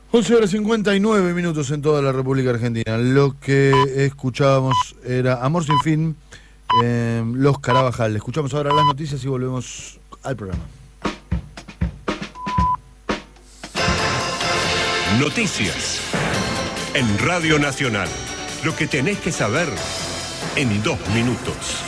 11:59 en toda la República Argentina. Lo que escuchábamos era Amor sin fin, Los Carabajal. Escuchamos ahora las noticias y volvemos al programa. Noticias en Radio Nacional. Lo que tenés que saber en 2 minutos.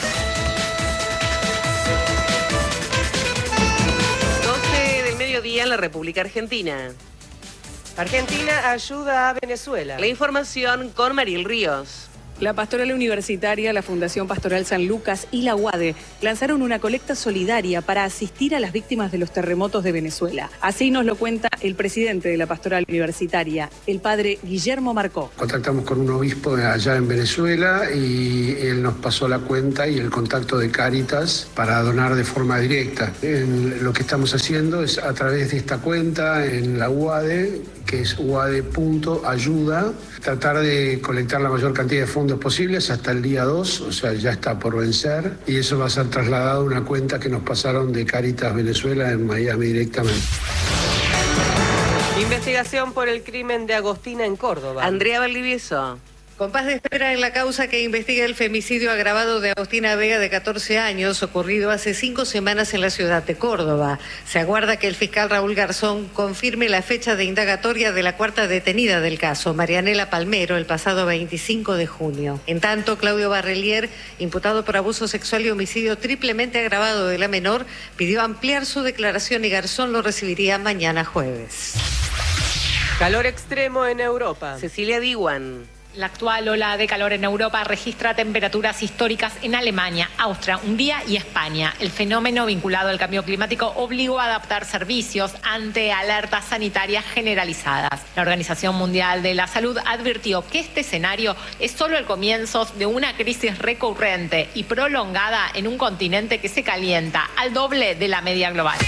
12 del mediodía en la República Argentina. Argentina ayuda a Venezuela. La información con Mariel Ríos. La Pastoral Universitaria, la Fundación Pastoral San Lucas y la UADE lanzaron una colecta solidaria para asistir a las víctimas de los terremotos de Venezuela. Así nos lo cuenta el presidente de la Pastoral Universitaria, el padre Guillermo Marcó. Contactamos con un obispo allá en Venezuela y él nos pasó la cuenta y el contacto de Cáritas para donar de forma directa. Lo que estamos haciendo es a través de esta cuenta en la UADE, que es uade.ayuda, tratar de colectar la mayor cantidad de fondos posibles hasta el día 2, o sea, ya está por vencer, y eso va a ser trasladado a una cuenta que nos pasaron de Cáritas Venezuela en Miami directamente. Investigación por el crimen de Agostina en Córdoba. Andrea Valdivieso. Compás de espera en la causa que investiga el femicidio agravado de Agostina Vega, de 14 años, ocurrido hace 5 semanas en la ciudad de Córdoba. Se aguarda que el fiscal Raúl Garzón confirme la fecha de indagatoria de la cuarta detenida del caso, Marianela Palmero, el pasado 25 de junio. En tanto, Claudio Barrelier, imputado por abuso sexual y homicidio triplemente agravado de la menor, pidió ampliar su declaración y Garzón lo recibiría mañana jueves. Calor extremo en Europa. Cecilia Diwan. La actual ola de calor en Europa registra temperaturas históricas en Alemania, Austria, Hungría y España. El fenómeno vinculado al cambio climático obligó a adaptar servicios ante alertas sanitarias generalizadas. La Organización Mundial de la Salud advirtió que este escenario es solo el comienzo de una crisis recurrente y prolongada en un continente que se calienta al doble de la media global.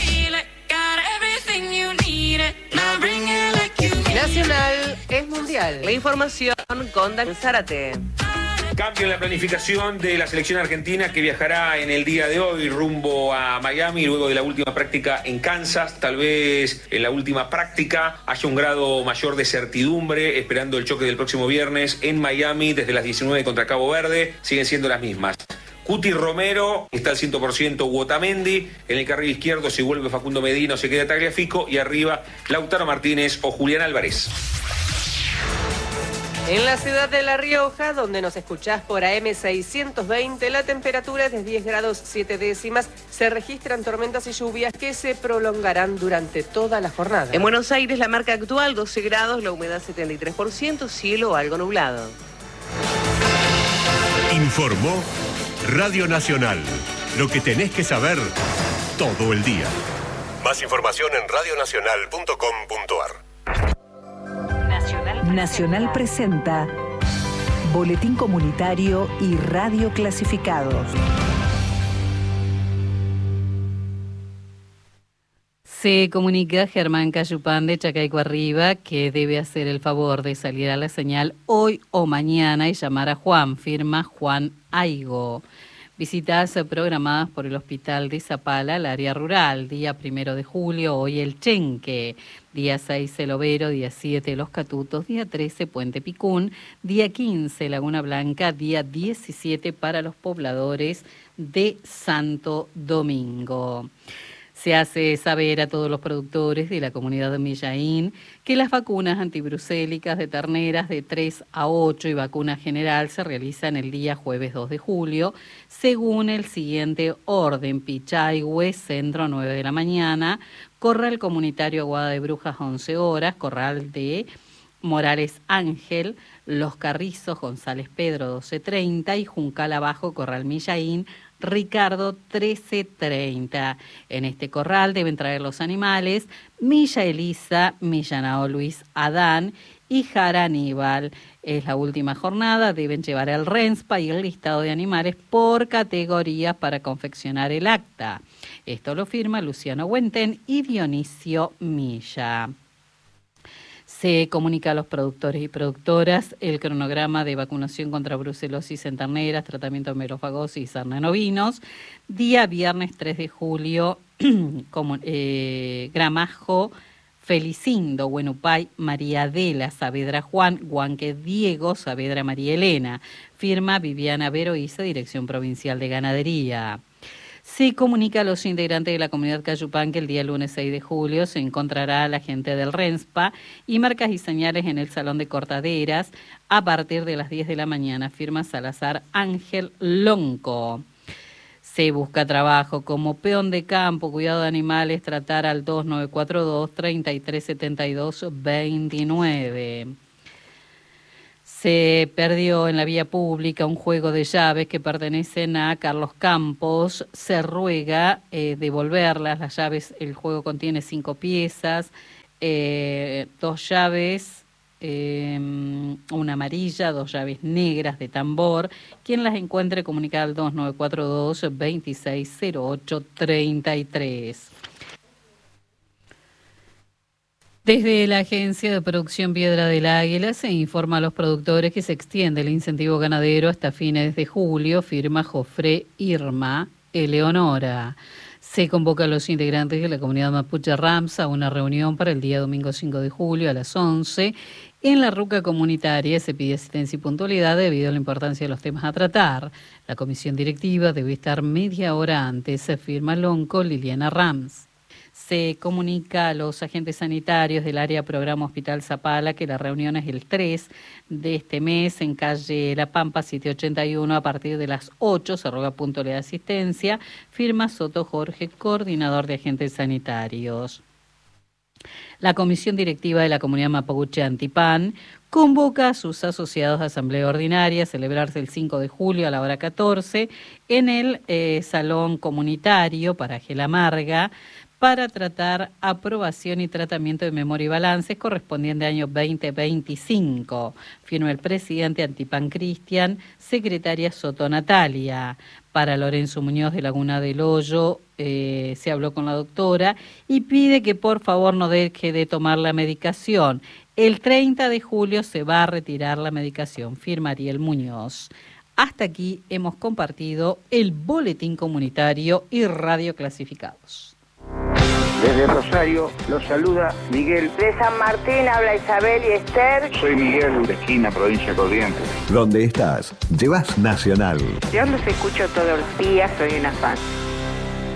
Nacional es mundial. La información con Daniel Zárate. Cambio en la planificación de la selección argentina que viajará en el día de hoy rumbo a Miami luego de la última práctica en Kansas. Tal vez en la última práctica haya un grado mayor de certidumbre esperando el choque del próximo viernes en Miami desde las 19 contra Cabo Verde. Siguen siendo las mismas. Cuti Romero, está al 100% Otamendi, en el carril izquierdo si vuelve Facundo Medina o se queda Tagliafico y arriba Lautaro Martínez o Julián Álvarez. En la ciudad de La Rioja, donde nos escuchás por AM 620, la temperatura es de 10 grados 7 décimas. Se registran tormentas y lluvias que se prolongarán durante toda la jornada. En Buenos Aires la marca actual 12 grados, la humedad 73%, cielo algo nublado. Informó Radio Nacional. Lo que tenés que saber todo el día. Más información en radionacional.com.ar. Nacional presenta Boletín Comunitario y Radio Clasificados. Se comunica Germán Cayupán de Chacaico Arriba que debe hacer el favor de salir a la señal hoy o mañana y llamar a Juan, firma Juan Aigo. Visitas programadas por el Hospital de Zapala, el área rural, día 1 de julio, hoy el Chenque, día 6 el Overo, día 7 Los Catutos, día 13 Puente Picún, día 15 Laguna Blanca, día 17 para los pobladores de Santo Domingo. Se hace saber a todos los productores de la comunidad de Millaín que las vacunas antibrucélicas de terneras de 3 a 8 y vacuna general se realizan el día jueves 2 de julio, según el siguiente orden: Pichayhue, centro 9 de la mañana, Corral Comunitario Aguada de Brujas 11 horas, Corral de Morales Ángel, Los Carrizos, González Pedro 12:30 y Juncal Abajo, Corral Millaín, Ricardo 13:30. En este corral deben traer los animales Milla Elisa, Millanao Luis Adán y Jara Aníbal. Es la última jornada, deben llevar el RENSPA y el listado de animales por categorías para confeccionar el acta. Esto lo firma Luciano Huenten y Dionisio Milla. Se comunica a los productores y productoras el cronograma de vacunación contra brucelosis en terneras, tratamiento de merofagosis y sarna en ovinos. Día viernes 3 de julio, Gramajo, Felicindo Huenupay María Adela Saavedra Juan, Huanque Diego Saavedra María Elena. Firma Viviana Veroiza, Dirección Provincial de Ganadería. Se comunica a los integrantes de la comunidad Cayupán que el día lunes 6 de julio se encontrará la gente del RENSPA y marcas y señales en el Salón de Cortaderas a partir de las 10 de la mañana. Firma Salazar Ángel Lonco. Se busca trabajo como peón de campo, cuidado de animales, tratar al 2942-3372-29. Se perdió en la vía pública un juego de llaves que pertenecen a Carlos Campos. Se ruega devolverlas. Las llaves, el juego contiene 5 piezas, 2 llaves, una amarilla, 2 llaves negras de tambor. Quien las encuentre, comunica al 2942-2608-33. Desde la Agencia de Producción Piedra del Águila se informa a los productores que se extiende el incentivo ganadero hasta fines de julio. Firma Jofré Irma Eleonora. Se convoca a los integrantes de la comunidad mapuche Ramsa a una reunión para el día domingo 5 de julio a las 11. En la ruca comunitaria se pide asistencia y puntualidad debido a la importancia de los temas a tratar. La comisión directiva debe estar media hora antes. Se firma Lonco Liliana Rams. Se comunica a los agentes sanitarios del área Programa Hospital Zapala que la reunión es el 3 de este mes en calle La Pampa 781 a partir de las 8. Se ruega puntualidad de asistencia. Firma Soto Jorge, coordinador de agentes sanitarios. La comisión directiva de la comunidad mapuche Antipán convoca a sus asociados a asamblea ordinaria a celebrarse el 5 de julio a la hora 14 en el salón comunitario Paraje La Marga, para tratar aprobación y tratamiento de memoria y balances correspondiente al año 2025. Firma el presidente Antipán Cristian, secretaria Soto Natalia. Para Lorenzo Muñoz de Laguna del Hoyo se habló con la doctora y pide que por favor no deje de tomar la medicación. El 30 de julio se va a retirar la medicación. Firma Ariel Muñoz. Hasta aquí hemos compartido el boletín comunitario y Radio Clasificados. Desde Rosario los saluda Miguel. De San Martín habla Isabel y Esther. Soy Miguel, de Esquina, provincia de Corrientes. ¿Dónde estás? Llevas Nacional. Yo los escucho todos los días, soy una fan.